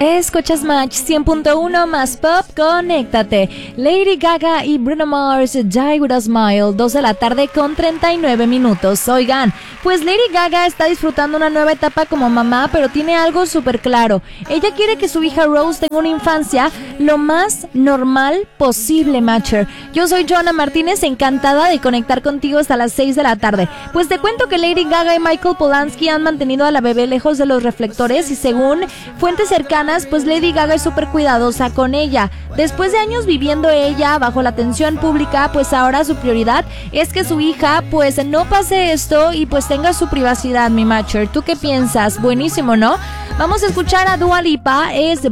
Escuchas Match 100.1 más pop, conéctate. Lady Gaga y Bruno Mars, Die With A Smile, 2 de la tarde con 39 minutos. Oigan, pues Lady Gaga está disfrutando una nueva etapa como mamá, pero tiene algo súper claro. Ella quiere que su hija Rose tenga una infancia lo más normal posible, Matcher. Yo soy Joana Martínez, encantada de conectar contigo hasta las 6 de la tarde. Pues te cuento que Lady Gaga y Michael Polanski han mantenido a la bebé lejos de los reflectores y según fuentes cercanas, pues Lady Gaga es súper cuidadosa con ella. Después de años viviendo ella bajo la atención pública, pues ahora su prioridad es que su hija pues no pase esto y pues tenga su privacidad, mi Matcher. ¿Tú qué piensas? Buenísimo, ¿no? Vamos a escuchar a Dua Lipa, es